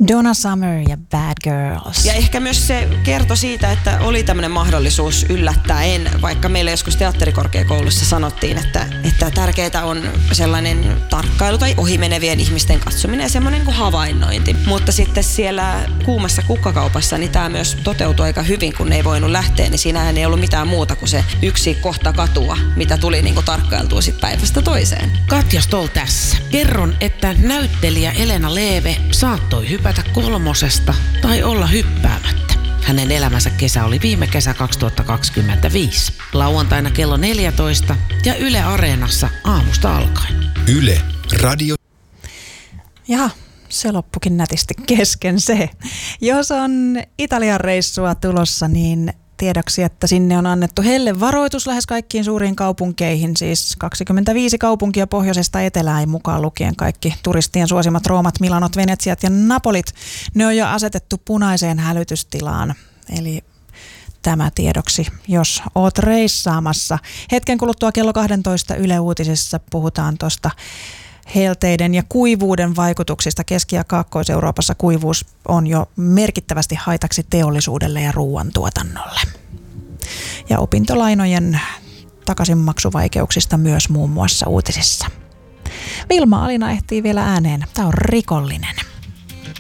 Donna Summer ja Bad Girls. Ja ehkä myös se kertoi siitä, että oli tämmöinen mahdollisuus yllättäen, vaikka meille joskus teatterikorkeakoulussa sanottiin, että tärkeää on sellainen tarkkailu tai ohimenevien ihmisten katsominen ja semmoinen kuin havainnointi. Mutta sitten siellä kuumassa kukkakaupassa niin tämä myös toteutui aika hyvin, kun ne ei voinut lähteä, niin siinähän ei ollut mitään muuta kuin se yksi kohta katua, mitä tuli niin kuin tarkkailtua sit päivästä toiseen. Katja Stoll tässä. Kerron, että näyttelijä Elena Leeve saattoi hypätä 3 tai olla hyppäämättä. Hänen elämänsä kesä oli viime kesä 2025. Lauantaina kello 14 ja Yle Areenassa aamusta alkaen. Yle Radio. Jaha, se loppukin nätisti kesken se. Jos on Italian reissua tulossa, niin tiedoksi, että sinne on annettu hellevaroitus lähes kaikkiin suuriin kaupunkeihin, siis 25 kaupunkia pohjoisesta etelään mukaan lukien kaikki turistien suosimat Roomat, Milanot, Venetsiat ja Napolit. Ne on jo asetettu punaiseen hälytystilaan, eli tämä tiedoksi, jos oot reissaamassa. Hetken kuluttua kello 12 Yle Uutisissa puhutaan tuosta helteiden ja kuivuuden vaikutuksista. Keski- ja Kaakkois-Euroopassa kuivuus on jo merkittävästi haitaksi teollisuudelle ja ruoantuotannolle. Ja opintolainojen takaisinmaksuvaikeuksista myös muun muassa uutisissa. Vilma Alina ehtii vielä ääneen. Tämä on Rikollinen.